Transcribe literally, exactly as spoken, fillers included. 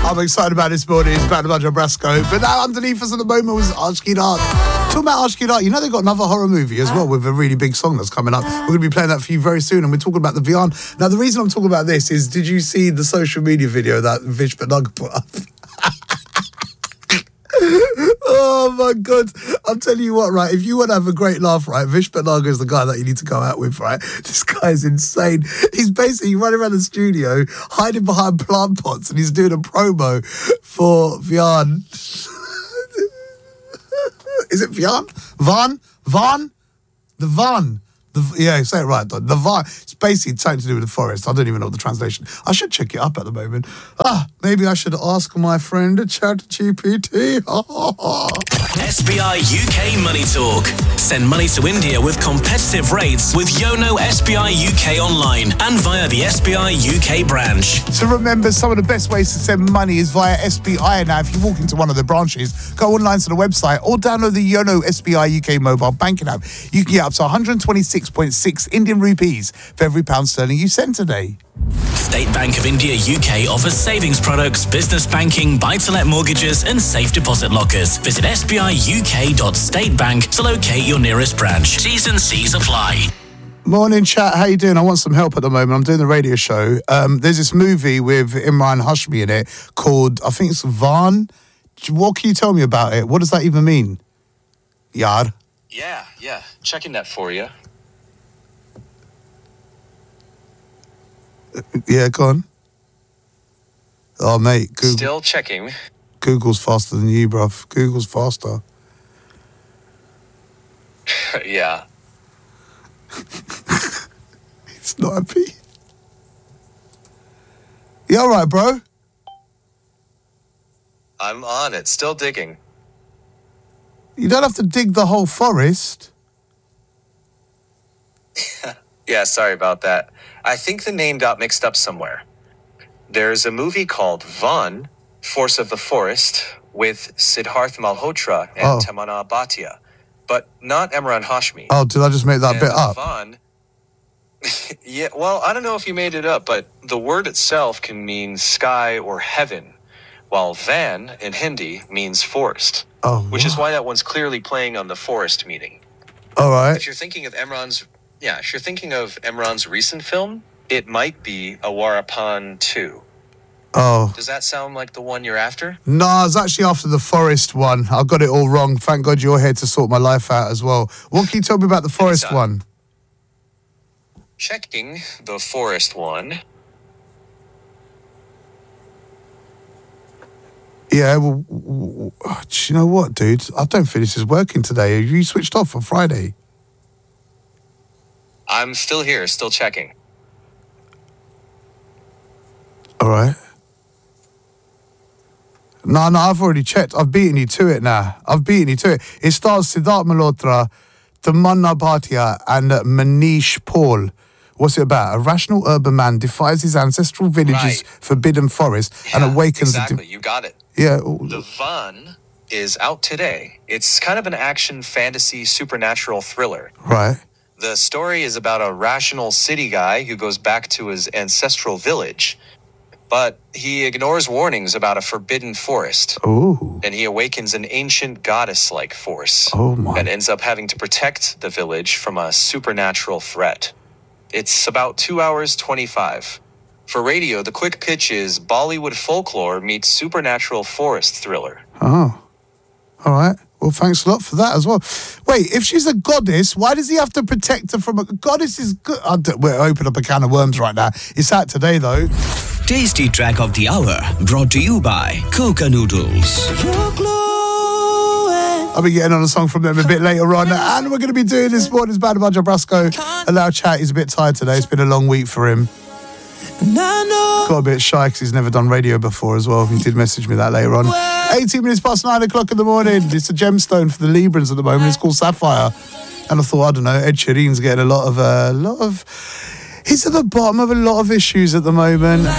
I'm excited about this morning. It's Band of Brasco. But now underneath us at the moment was Ashki Dark. Talking about Ashki Dark, you know they've got another horror movie as well with a really big song that's coming up. We're going to be playing that for you very soon, and we're talking about the Vian. Now, the reason I'm talking about this is, did you see the social media video that Vish Banug put up? Oh my God, I'm telling you what, right, if you want to have a great laugh, right, Vish Banug is the guy that you need to go out with, right? This guy is insane. He's basically running around the studio, hiding behind plant pots, and he's doing a promo for Vian. Is it Vian? Van? Van? The Van. The, yeah, say it right, Don. The Van. It's basically something to do with the forest. I don't even know the translation. I should check it up at the moment. Ah, maybe I should ask my friend ChatGPT. S B I U K Money Talk. Send money to India with competitive rates with Yono S B I U K online and via the S B I U K branch. So remember, some of the best ways to send money is via S B I. Now, if you walk into one of the branches, go online to the website or download the Yono S B I U K mobile banking app. You can get up to one hundred twenty-six point six Indian rupees for every pound sterling you send today. State Bank of India U K offers savings products, business banking, buy-to-let mortgages and safe deposit lockers. Visit s b i u k dot state bank to locate your nearest branch. T's and C's apply. Morning, chat. How you doing? I want some help at the moment. I'm doing the radio show. Um, there's this movie with Imran Hashmi in it called, I think it's Van. What can you tell me about it? What does that even mean? Yar. Yeah, yeah. Checking that for you. Yeah, go on. Oh, mate. Google. Still checking. Google's faster than you, bruv. Google's faster. Yeah. It's not happy. You all right, bro? I'm on it. Still digging. You don't have to dig the whole forest. Yeah, sorry about that. I think the name got mixed up somewhere. There's a movie called Van, Force of the Forest, with Siddharth Malhotra and Oh. Tamanna Bhatia, but not Imran Hashmi. Oh, did I just make that And bit up? Van, yeah, well, I don't know if you made it up, but the word itself can mean sky or heaven, while Van in Hindi means forest, Oh, which is what? why that one's clearly playing on the forest meaning. All right. If you're thinking of Imran's, yeah, if you're thinking of Imran's recent film, it might be Awarapan two. Oh. Does that sound like the one you're after? No, I was actually after the forest one. I got it all wrong. Thank God you're here to sort my life out as well. What can you tell me about the forest Anytime. one? Checking the forest one. Yeah, well, w- w- do you know what, dude? I don't think this is working today. Are you switched off on Friday? I'm still here, still checking. All right. No, no, I've already checked. I've beaten you to it now. I've beaten you to it. It stars Siddharth Malhotra, Tamanna Bhatia, and uh, Manish Paul. What's it about? A rational urban man defies his ancestral village's Right. forbidden forest Yeah, and awakens... exactly, The you got it. yeah. oh, The Van is out today. It's kind of an action, fantasy, supernatural thriller. Right. The story is about a rational city guy who goes back to his ancestral village, but he ignores warnings about a forbidden forest, Oh. and he awakens an ancient goddess-like force Oh, my. and ends up having to protect the village from a supernatural threat. It's about two hours twenty-five. For radio, the quick pitch is Bollywood folklore meets supernatural forest thriller. Oh. All right. Well, thanks a lot for that as well. Wait, if she's a goddess, why does he have to protect her from a goddess? Is good. I don't- We're opening up a can of worms right now. It's out today, though. Tasty track of the hour brought to you by Coca Noodles. I'll be getting on a song from them a bit later on. And we're going to be doing this morning's Bad Bunch of Brasco. Allow chat. He's a bit tired today. It's been a long week for him. Got a bit shy because he's never done radio before as well. He did message me that later on. eighteen minutes past nine o'clock in the morning. It's a gemstone for the Librans at the moment. It's called Sapphire. And I thought, I don't know, Ed Sheeran's getting a lot of, a uh, lot of, he's at the bottom of a lot of issues at the moment.